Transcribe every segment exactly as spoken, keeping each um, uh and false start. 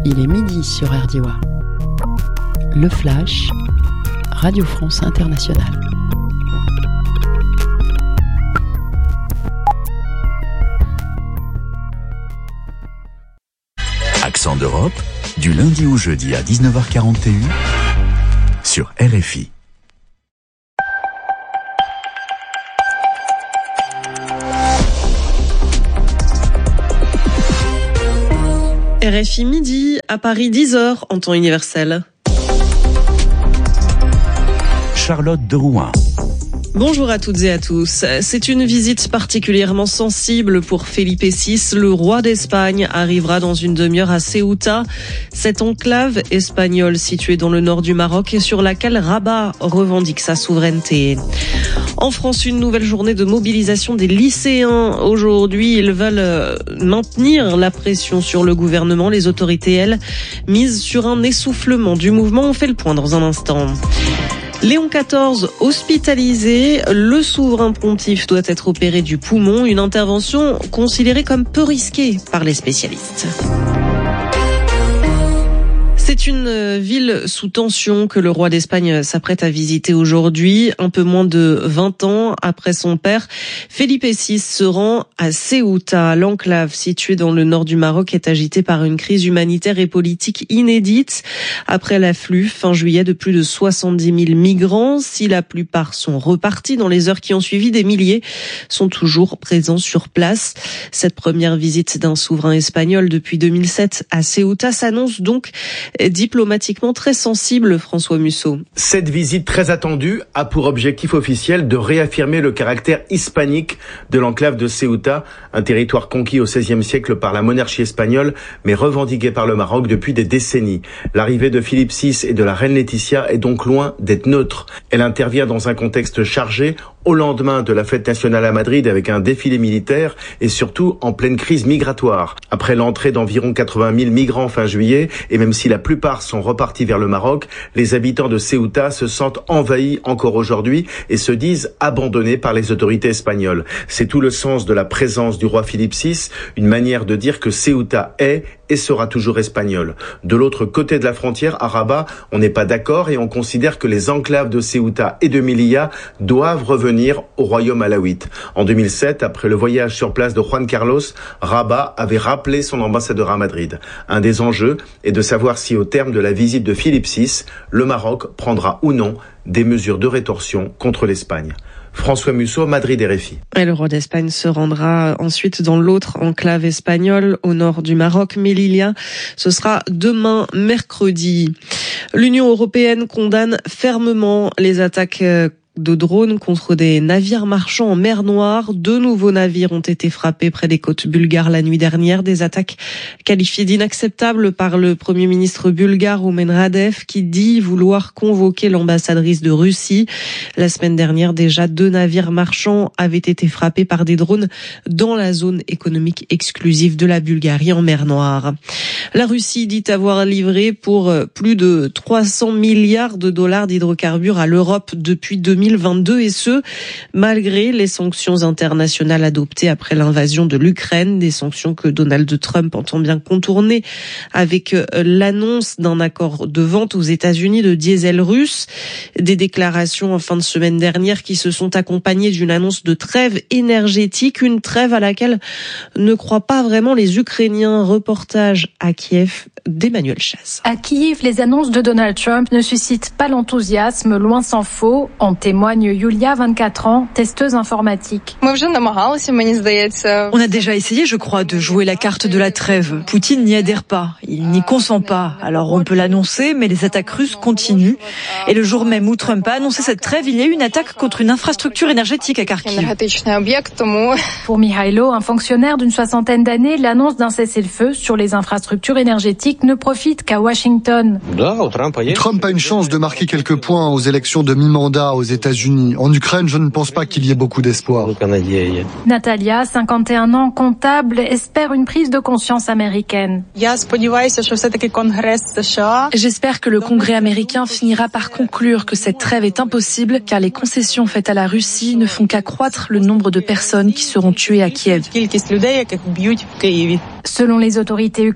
Il est midi sur R D I W A. Le Flash, Radio France Internationale. Accent d'Europe, du lundi au jeudi à dix-neuf heures quarante et un sur R F I. R F I midi, à Paris dix heures en temps universel. Charlotte de Rouen. Bonjour à toutes et à tous. C'est une visite particulièrement sensible pour Felipe six. Le roi d'Espagne arrivera dans une demi-heure à Ceuta, cette enclave espagnole située dans le nord du Maroc et sur laquelle Rabat revendique sa souveraineté. En France, une nouvelle journée de mobilisation des lycéens. Aujourd'hui, ils veulent maintenir la pression sur le gouvernement. Les autorités, elles, misent sur un essoufflement du mouvement. On fait le point dans un instant. Léon quatorze hospitalisé, le souverain pontife doit être opéré du poumon, une intervention considérée comme peu risquée par les spécialistes. C'est une ville sous tension que le roi d'Espagne s'apprête à visiter aujourd'hui. Un peu moins de vingt ans après son père, Felipe six se rend à Ceuta. L'enclave située dans le nord du Maroc est agitée par une crise humanitaire et politique inédite. Après l'afflux fin juillet de plus de soixante-dix mille migrants, si la plupart sont repartis dans les heures qui ont suivi, des milliers sont toujours présents sur place. Cette première visite d'un souverain espagnol depuis deux mille sept à Ceuta s'annonce donc diplomatiquement très sensible, François Musso. Cette visite très attendue a pour objectif officiel de réaffirmer le caractère hispanique de l'enclave de Ceuta, un territoire conquis au seizième siècle par la monarchie espagnole, mais revendiqué par le Maroc depuis des décennies. L'arrivée de Philippe six et de la reine Laetitia est donc loin d'être neutre. Elle intervient dans un contexte chargé, au lendemain de la fête nationale à Madrid avec un défilé militaire et surtout en pleine crise migratoire. Après l'entrée d'environ quatre-vingt mille migrants fin juillet, et même si la plupart sont repartis vers le Maroc, les habitants de Ceuta se sentent envahis encore aujourd'hui et se disent abandonnés par les autorités espagnoles. C'est tout le sens de la présence du roi Philippe six, une manière de dire que Ceuta est et sera toujours espagnol. De l'autre côté de la frontière, à Rabat, on n'est pas d'accord et on considère que les enclaves de Ceuta et de Melilla doivent revenir au royaume alawite. En deux mille sept, après le voyage sur place de Juan Carlos, Rabat avait rappelé son ambassadeur à Madrid. Un des enjeux est de savoir si au terme de la visite de Philippe six, le Maroc prendra ou non des mesures de rétorsion contre l'Espagne. François Musso, Madrid, R F I. Et le roi d'Espagne se rendra ensuite dans l'autre enclave espagnole au nord du Maroc, Melilla. Ce sera demain, mercredi. L'Union européenne condamne fermement les attaques de drones contre des navires marchands en mer Noire. Deux nouveaux navires ont été frappés près des côtes bulgares la nuit dernière. Des attaques qualifiées d'inacceptables par le Premier ministre bulgare Rumen Radev, qui dit vouloir convoquer l'ambassadrice de Russie. La semaine dernière, déjà, deux navires marchands avaient été frappés par des drones dans la zone économique exclusive de la Bulgarie en mer Noire. La Russie dit avoir livré pour plus de trois cents milliards de dollars d'hydrocarbures à l'Europe depuis deux mille vingt-deux et ce, malgré les sanctions internationales adoptées après l'invasion de l'Ukraine, des sanctions que Donald Trump entend bien contourner avec l'annonce d'un accord de vente aux États-Unis de diesel russe. Des déclarations en fin de semaine dernière qui se sont accompagnées d'une annonce de trêve énergétique, une trêve à laquelle ne croient pas vraiment les Ukrainiens. Reportage à Kiev d'Emmanuel Chaz. À Kiev, les annonces de Donald Trump ne suscitent pas l'enthousiasme, loin s'en faut. En témoigne Yulia, vingt-quatre ans, testeuse informatique. On a déjà essayé, je crois, de jouer la carte de la trêve. Poutine n'y adhère pas, il n'y consent pas. Alors on peut l'annoncer, mais les attaques russes continuent. Et le jour même où Trump a annoncé cette trêve, il y a eu une attaque contre une infrastructure énergétique à Kharkiv. Pour Mihailo, un fonctionnaire d'une soixantaine d'années, l'annonce d'un cessez-le-feu sur les infrastructures énergétiques ne profite qu'à Washington. Trump a une chance de marquer quelques points aux élections de mi-mandat aux États-Unis. En Ukraine, je ne pense pas qu'il y ait beaucoup d'espoir. Natalia, cinquante et un ans, comptable, espère une prise de conscience américaine. J'espère que le Congrès américain finira par conclure que cette trêve est impossible, car les concessions faites à la Russie ne font qu'accroître le nombre de personnes qui seront tuées à Kiev. Selon les autorités ukrainiennes,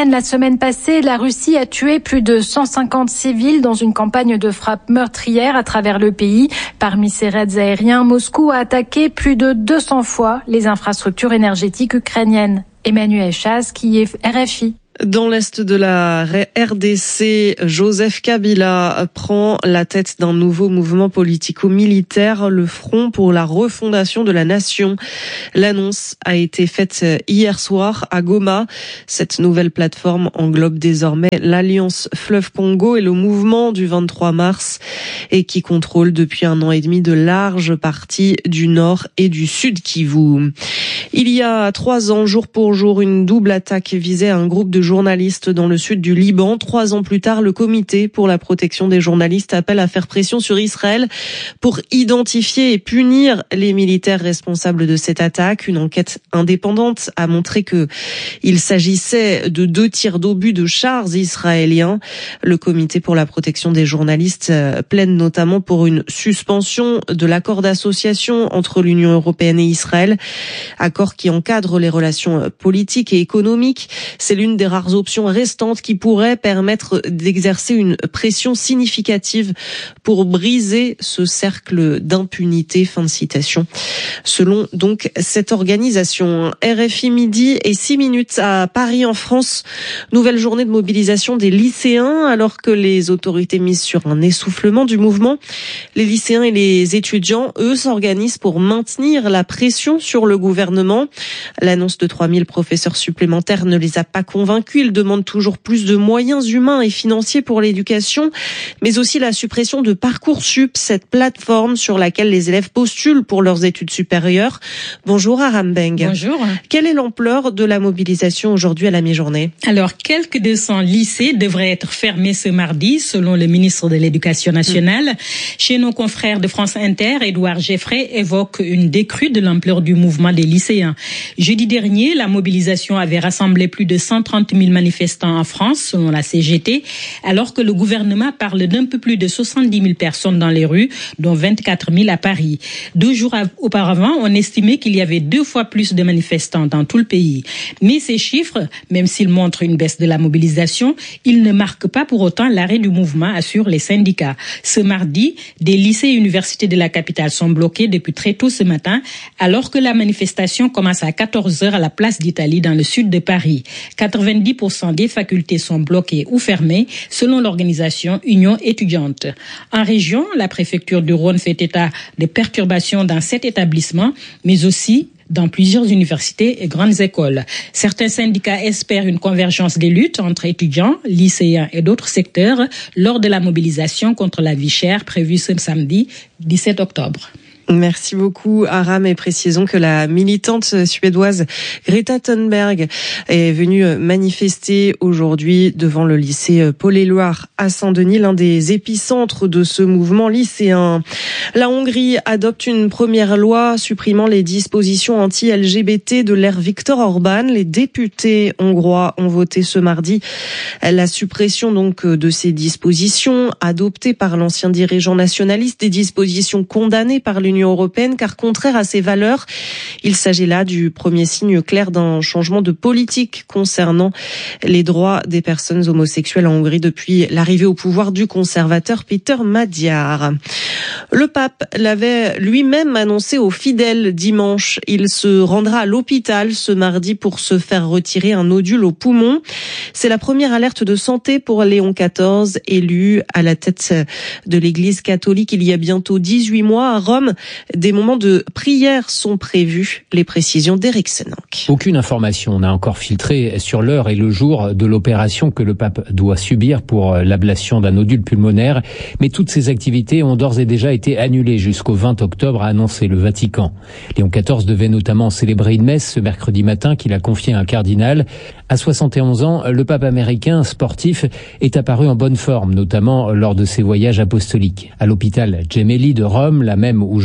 Ukraine la semaine passée, la Russie a tué plus de cent cinquante civils dans une campagne de frappe meurtrière à travers le pays. Parmi ces raids aériens, Moscou a attaqué plus de deux cents fois les infrastructures énergétiques ukrainiennes. Emmanuel Chaz, qui est R F I. Dans l'est de la R D C, Joseph Kabila prend la tête d'un nouveau mouvement politico-militaire, le Front pour la refondation de la nation. L'annonce a été faite hier soir à Goma. Cette nouvelle plateforme englobe désormais l'Alliance Fleuve Congo et le mouvement du vingt-trois mars et qui contrôle depuis un an et demi de larges parties du nord et du sud Kivu. Il y a trois ans, jour pour jour, une double attaque visait un groupe de journalistes dans le sud du Liban. Trois ans plus tard, le comité pour la protection des journalistes appelle à faire pression sur Israël pour identifier et punir les militaires responsables de cette attaque. Une enquête indépendante a montré que il s'agissait de deux tirs d'obus de chars israéliens. Le comité pour la protection des journalistes plaide notamment pour une suspension de l'accord d'association entre l'Union européenne et Israël, accord qui encadre les relations politiques et économiques. C'est l'une des rares options restantes qui pourraient permettre d'exercer une pression significative pour briser ce cercle d'impunité. Fin de citation. Selon donc cette organisation. R F I midi et six minutes à Paris en France. Nouvelle journée de mobilisation des lycéens alors que les autorités misent sur un essoufflement du mouvement. Les lycéens et les étudiants, eux, s'organisent pour maintenir la pression sur le gouvernement. L'annonce de trois mille professeurs supplémentaires ne les a pas convaincus. Ils demandent toujours plus de moyens humains et financiers pour l'éducation, mais aussi la suppression de Parcoursup, cette plateforme sur laquelle les élèves postulent pour leurs études supérieures. Bonjour Aram Beng. Bonjour. Quelle est l'ampleur de la mobilisation aujourd'hui à la mi-journée? Alors, quelques deux cents lycées devraient être fermés ce mardi, selon le ministre de l'Éducation nationale. Mmh. Chez nos confrères de France Inter, Édouard Geffray évoque une décrue de l'ampleur du mouvement des lycéens. Jeudi dernier, la mobilisation avait rassemblé plus de cent trente mille manifestants en France, selon la C G T, alors que le gouvernement parle d'un peu plus de soixante-dix mille personnes dans les rues, dont vingt-quatre mille à Paris. Deux jours auparavant, on estimait qu'il y avait deux fois plus de manifestants dans tout le pays. Mais ces chiffres, même s'ils montrent une baisse de la mobilisation, ils ne marquent pas pour autant l'arrêt du mouvement, assurent les syndicats. Ce mardi, des lycées et universités de la capitale sont bloqués depuis très tôt ce matin, alors que la manifestation commence à quatorze heures à la place d'Italie dans le sud de Paris. quatre-vingt-dix pour cent des facultés sont bloquées ou fermées, selon l'organisation Union étudiante. En région, la préfecture du Rhône fait état de perturbations dans sept établissements, mais aussi dans plusieurs universités et grandes écoles. Certains syndicats espèrent une convergence des luttes entre étudiants, lycéens et d'autres secteurs lors de la mobilisation contre la vie chère prévue ce samedi dix-sept octobre. Merci beaucoup Aram et précisons que la militante suédoise Greta Thunberg est venue manifester aujourd'hui devant le lycée Paul-Éluard à Saint-Denis, l'un des épicentres de ce mouvement lycéen. La Hongrie adopte une première loi supprimant les dispositions anti-L G B T de l'ère Viktor Orban. Les députés hongrois ont voté ce mardi la suppression donc de ces dispositions adoptées par l'ancien dirigeant nationaliste, des dispositions condamnées par l'Union européenne car contraire à ses valeurs. Il s'agit là du premier signe clair d'un changement de politique concernant les droits des personnes homosexuelles en Hongrie depuis l'arrivée au pouvoir du conservateur Peter Magyar. Le pape l'avait lui-même annoncé aux fidèles dimanche. Il se rendra à l'hôpital ce mardi pour se faire retirer un nodule au poumon. C'est la première alerte de santé pour Léon quatorze, élu à la tête de l'Église catholique il y a bientôt dix-huit mois à Rome. Des moments de prière sont prévus. Les précisions d'Éric Sénanque. Aucune information n'a encore filtré sur l'heure et le jour de l'opération que le pape doit subir pour l'ablation d'un nodule pulmonaire. Mais toutes ces activités ont d'ores et déjà été annulées jusqu'au vingt octobre, a annoncé le Vatican. Léon quatorze devait notamment célébrer une messe ce mercredi matin qu'il a confiée à un cardinal. À soixante et onze ans, le pape américain sportif est apparu en bonne forme, notamment lors de ses voyages apostoliques. À l'hôpital Gemelli de Rome, la même où Jean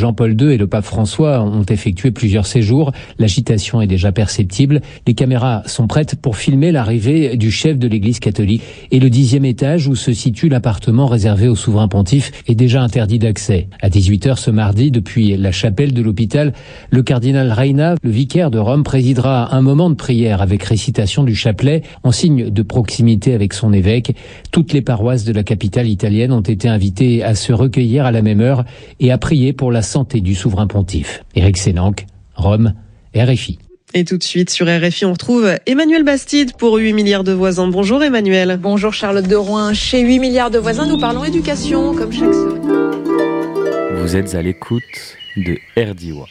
Jean-Paul deux et le pape François ont effectué plusieurs séjours. L'agitation est déjà perceptible. Les caméras sont prêtes pour filmer l'arrivée du chef de l'Église catholique. Et le dixième étage où se situe l'appartement réservé au souverain pontife est déjà interdit d'accès. À dix-huit heures ce mardi, depuis la chapelle de l'hôpital, le cardinal Reina, le vicaire de Rome, présidera un moment de prière avec récitation du chapelet en signe de proximité avec son évêque. Toutes les paroisses de la capitale italienne ont été invitées à se recueillir à la même heure et à prier pour la santé du souverain pontife. Éric Sénanque, Rome, R F I. Et tout de suite sur R F I, on retrouve Emmanuel Bastide pour huit milliards de voisins. Bonjour Emmanuel. Bonjour Charlotte de Rouen. Chez huit milliards de voisins, nous parlons éducation comme chaque semaine. Vous êtes à l'écoute de R D I W A.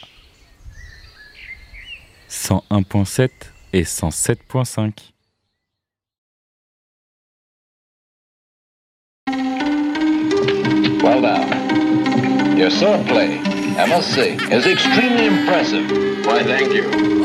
cent un virgule sept et cent sept virgule cinq. Well done. Your sword play, I must say, is extremely impressive. Why, thank you.